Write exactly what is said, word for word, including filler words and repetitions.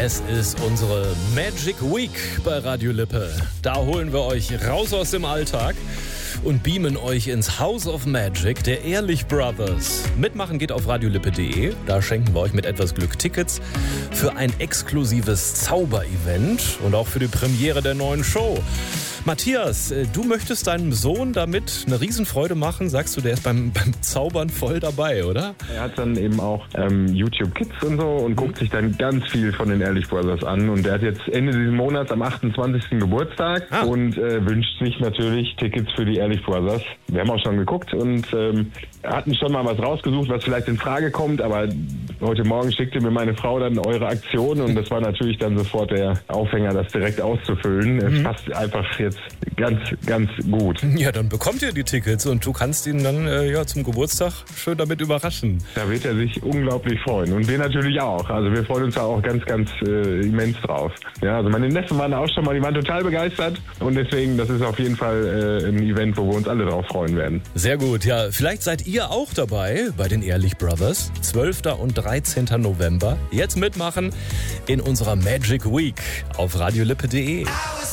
Es ist unsere Magic Week bei Radio Lippe. Da holen wir euch raus aus dem Alltag und beamen euch ins House of Magic der Ehrlich Brothers. Mitmachen geht auf radiolippe punkt de. Da schenken wir euch mit etwas Glück Tickets für ein exklusives Zauberevent und auch für die Premiere der neuen Show. Matthias, du möchtest deinem Sohn damit eine Riesenfreude machen. Sagst du, der ist beim, beim Zaubern voll dabei, oder? Er hat dann eben auch ähm, YouTube Kids und so und guckt sich dann ganz viel von den Ehrlich Brothers an. Und der hat jetzt Ende dieses Monats am achtundzwanzigsten Geburtstag ah. und äh, wünscht sich natürlich Tickets für die Ehrlich Brothers. Wir haben auch schon geguckt und ähm, hatten schon mal was rausgesucht, was vielleicht in Frage kommt. Aber heute Morgen schickte mir meine Frau dann eure Aktion und das war natürlich dann sofort der Aufhänger, das direkt auszufüllen. Es mhm. passt einfach jetzt ganz, ganz gut. Ja, dann bekommt ihr die Tickets und du kannst ihn dann äh, ja, zum Geburtstag schön damit überraschen. Da wird er sich unglaublich freuen und wir natürlich auch. Also wir freuen uns da auch ganz, ganz äh, immens drauf. Ja, also meine Neffen waren auch schon mal, die waren total begeistert und deswegen, das ist auf jeden Fall äh, ein Event, wo wir uns alle drauf freuen werden. Sehr gut, ja, vielleicht seid ihr auch dabei bei den Ehrlich Brothers. zwölften und dreizehnten November. Jetzt mitmachen in unserer Magic Week auf radiolippe punkt de.